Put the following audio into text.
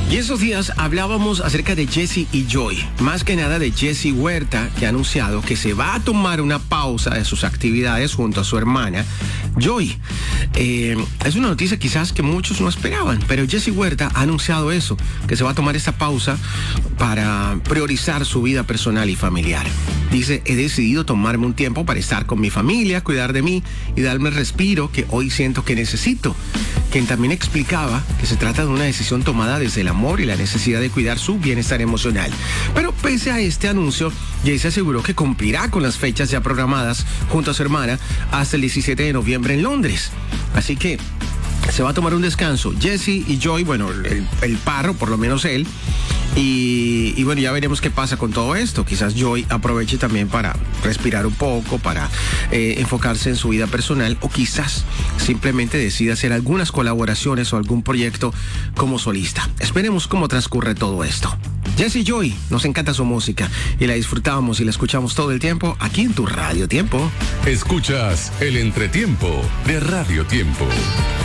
Y esos días hablábamos acerca de Jesse y Joy, más que nada de Jesse Huerta, que ha anunciado que se va a tomar una pausa de sus actividades junto a su hermana Joy. Es una noticia quizás que muchos no esperaban, pero Jesse Huerta ha anunciado eso, que se va a tomar esta pausa para priorizar su vida personal y familiar. Dice, he decidido tomarme un tiempo para estar con mi familia, cuidar de mí y darme el respiro que hoy siento que necesito. Quien también explicaba que se trata de una decisión tomada desde el amor y la necesidad de cuidar su bienestar emocional. Pero pese a este anuncio, Jesse aseguró que cumplirá con las fechas ya programadas junto a su hermana hasta el 17 de noviembre en Londres. Así que se va a tomar un descanso. Jesse y Joy, bueno, el parro, por lo menos él. Y bueno, ya veremos qué pasa con todo esto. Quizás Joy aproveche también para respirar un poco, para enfocarse en su vida personal, o quizás simplemente decida hacer algunas colaboraciones o algún proyecto como solista. Esperemos cómo transcurre todo esto. Jesse y Joy, nos encanta su música y la disfrutamos y la escuchamos todo el tiempo aquí en tu Radio Tiempo. Escuchas el entretiempo de Radio Tiempo.